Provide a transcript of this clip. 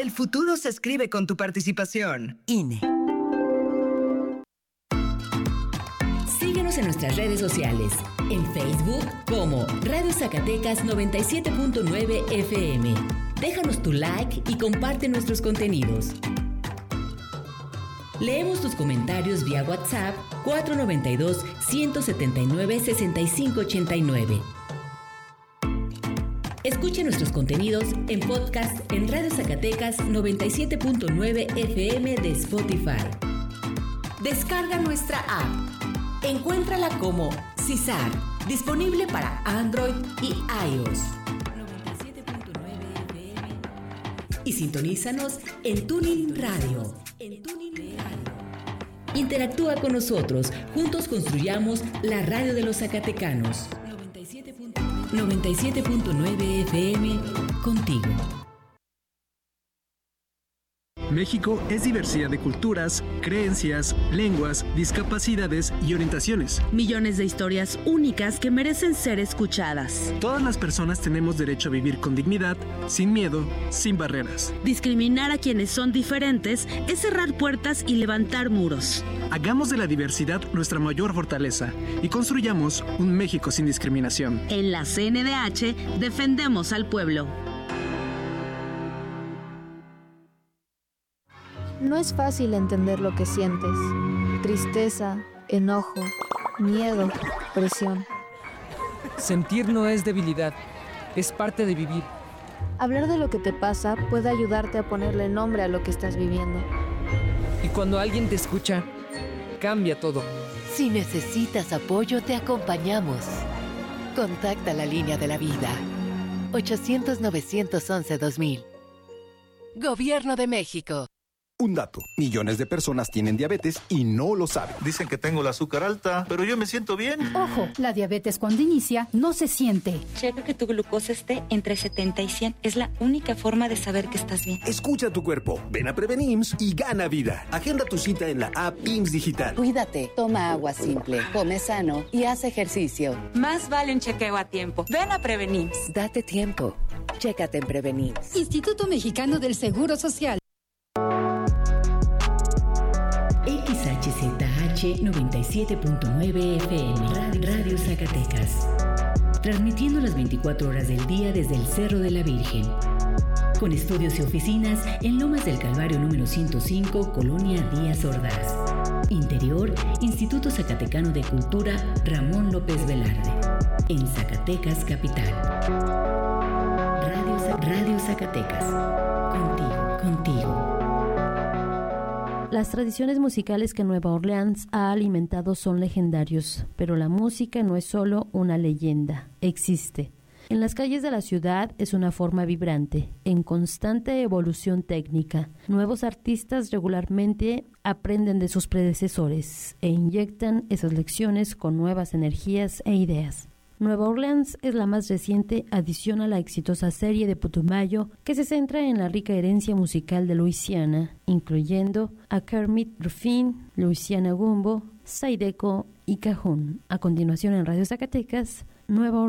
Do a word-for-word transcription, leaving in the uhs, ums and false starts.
El futuro se escribe con tu participación. I N E. Síguenos en nuestras redes sociales. En Facebook como Radio Zacatecas noventa y siete punto nueve F M. Déjanos tu like y comparte nuestros contenidos. Leemos tus comentarios vía WhatsApp cuatro nueve dos, uno siete nueve, seis cinco ocho nueve. Escuche nuestros contenidos en podcast en Radio Zacatecas noventa y siete punto nueve F M de Spotify. Descarga nuestra app. Encuéntrala como CISAR, disponible para Android y iOS. noventa y siete punto nueve F M. Y sintonízanos en Tuning Radio. En Tuning Radio. Interactúa con nosotros. Juntos construyamos la radio de los zacatecanos. noventa y siete punto nueve F M, contigo. México es diversidad de culturas, creencias, lenguas, discapacidades y orientaciones. Millones de historias únicas que merecen ser escuchadas. Todas las personas tenemos derecho a vivir con dignidad, sin miedo, sin barreras. Discriminar a quienes son diferentes es cerrar puertas y levantar muros. Hagamos de la diversidad nuestra mayor fortaleza y construyamos un México sin discriminación. En la C N D H defendemos al pueblo. No es fácil entender lo que sientes. Tristeza, enojo, miedo, presión. Sentir no es debilidad, es parte de vivir. Hablar de lo que te pasa puede ayudarte a ponerle nombre a lo que estás viviendo. Y cuando alguien te escucha, cambia todo. Si necesitas apoyo, te acompañamos. Contacta la línea de la vida. ochocientos, novecientos once, dos mil. Gobierno de México. Un dato, millones de personas tienen diabetes y no lo saben. Dicen que tengo el azúcar alta, pero yo me siento bien. Ojo, la diabetes cuando inicia no se siente. Checa que tu glucosa esté entre setenta y cien. Es la única forma de saber que estás bien. Escucha tu cuerpo, ven a Prevén I M S S y gana vida. Agenda tu cita en la app I M S S Digital. Cuídate, toma agua simple, come sano y haz ejercicio. Más vale un chequeo a tiempo. Ven a Prevén I M S S. Date tiempo. Chécate en Prevén I M S S. Instituto Mexicano del Seguro Social. X H Z H noventa y siete punto nueve F M, Radio Zacatecas. Transmitiendo las veinticuatro horas del día desde el Cerro de la Virgen. Con estudios y oficinas en Lomas del Calvario número ciento cinco, Colonia Díaz Ordaz. Interior, Instituto Zacatecano de Cultura Ramón López Velarde. En Zacatecas, capital. Radio, Radio Zacatecas. Contigo, contigo. Las tradiciones musicales que Nueva Orleans ha alimentado son legendarios, pero la música no es solo una leyenda, existe. En las calles de la ciudad es una forma vibrante, en constante evolución técnica. Nuevos artistas regularmente aprenden de sus predecesores e inyectan esas lecciones con nuevas energías e ideas. Nueva Orleans es la más reciente adición a la exitosa serie de Putumayo que se centra en la rica herencia musical de Luisiana, incluyendo a Kermit Ruffin, Luisiana Gumbo, Zydeco y Cajún. A continuación en Radio Zacatecas, Nueva Orleans.